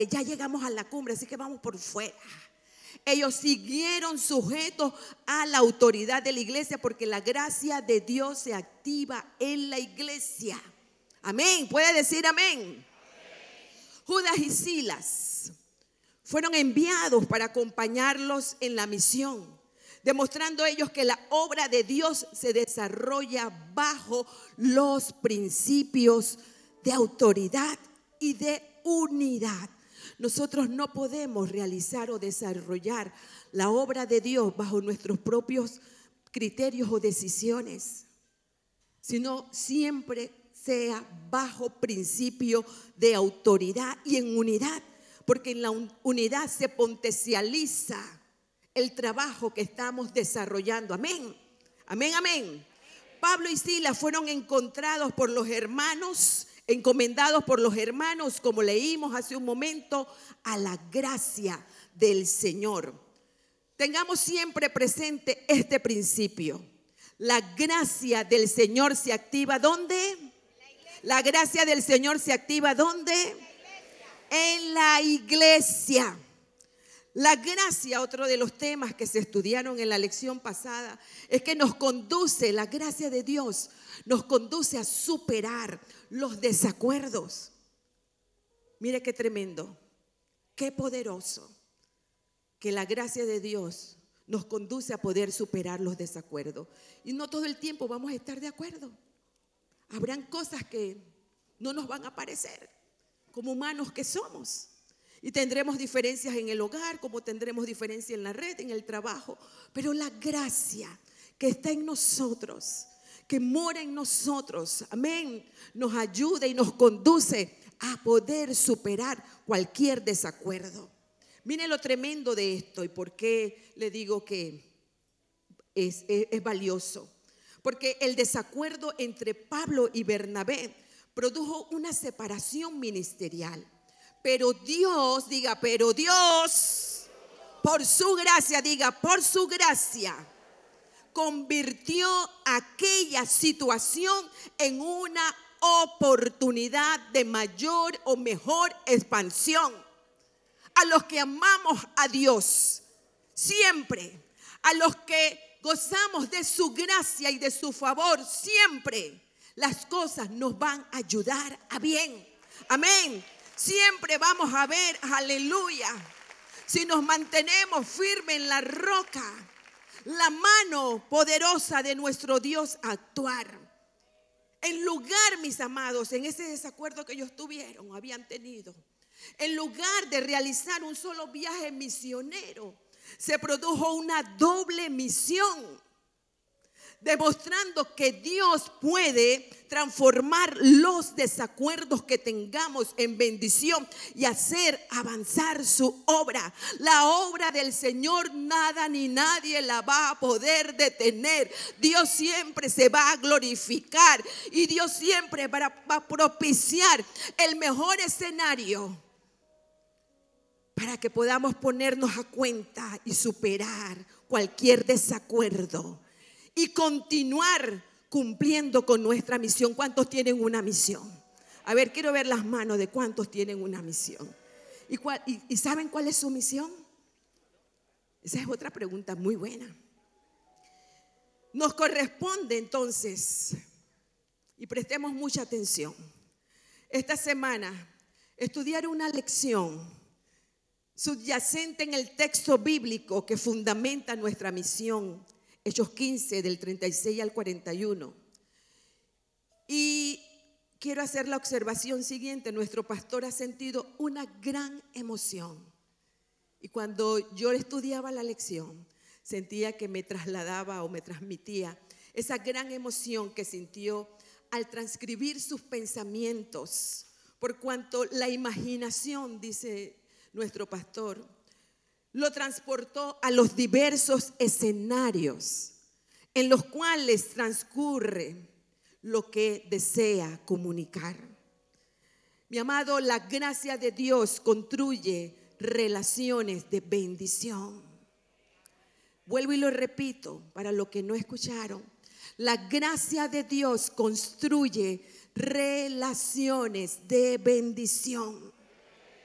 Ya llegamos a la cumbre, así que vamos por fuera. Ellos siguieron sujetos a la autoridad de la iglesia porque la gracia de Dios se activa en la iglesia. Amén. ¿Puede decir amén? Judas y Silas fueron enviados para acompañarlos en la misión, demostrando ellos que la obra de Dios se desarrolla bajo los principios de autoridad y de unidad. Nosotros no podemos realizar o desarrollar la obra de Dios bajo nuestros propios criterios o decisiones, sino siempre sea bajo principio de autoridad y en unidad, porque en la unidad se potencializa el trabajo que estamos desarrollando. Amén, amén, amén. Pablo y Silas fueron encontrados por los hermanos, encomendados por los hermanos, como leímos hace un momento, a la gracia del Señor. Tengamos siempre presente este principio. La gracia del Señor se activa ¿dónde? La gracia del Señor se activa ¿dónde? En la iglesia. La gracia, otro de los temas que se estudiaron en la lección pasada, es que nos conduce, la gracia de Dios nos conduce a superar los desacuerdos. Mire qué tremendo, qué poderoso que la gracia de Dios nos conduce a poder superar los desacuerdos. Y no todo el tiempo vamos a estar de acuerdo. Habrán cosas que no nos van a parecer, como humanos que somos. Y tendremos diferencias en el hogar, como tendremos diferencias en la red, en el trabajo. Pero la gracia que está en nosotros, que mora en nosotros, amén, nos ayuda y nos conduce a poder superar cualquier desacuerdo. Mire lo tremendo de esto y por qué le digo que es valioso. Porque el desacuerdo entre Pablo y Bernabé produjo una separación ministerial. Pero Dios, diga, pero Dios, por su gracia, diga, por su gracia, convirtió aquella situación en una oportunidad de mayor o mejor expansión. A los que amamos a Dios, siempre, a los que gozamos de su gracia y de su favor, siempre las cosas nos van a ayudar a bien. Amén. Siempre vamos a ver, aleluya, si nos mantenemos firmes en la roca, la mano poderosa de nuestro Dios a actuar. En lugar, mis amados, en ese desacuerdo que ellos tuvieron, habían tenido, en lugar de realizar un solo viaje misionero, se produjo una doble misión, demostrando que Dios puede transformar los desacuerdos que tengamos en bendición y hacer avanzar su obra. La obra del Señor nada ni nadie la va a poder detener. Dios siempre se va a glorificar y Dios siempre va a propiciar el mejor escenario para que podamos ponernos a cuenta y superar cualquier desacuerdo y continuar cumpliendo con nuestra misión. ¿Cuántos tienen una misión? A ver, quiero ver las manos de cuántos tienen una misión. ¿Y saben cuál es su misión? Esa es otra pregunta muy buena. Nos corresponde entonces, y prestemos mucha atención, esta semana estudiar una lección subyacente en el texto bíblico que fundamenta nuestra misión, Hechos 15 del 36 al 41. Y quiero hacer la observación siguiente. Nuestro pastor ha sentido una gran emoción. Y cuando yo estudiaba la lección, sentía que me trasladaba o me transmitía esa gran emoción que sintió al transcribir sus pensamientos, por cuanto la imaginación, dice nuestro pastor, lo transportó a los diversos escenarios en los cuales transcurre lo que desea comunicar. Mi amado, la gracia de Dios construye relaciones de bendición. Vuelvo y lo repito para los que no escucharon. La gracia de Dios construye relaciones de bendición.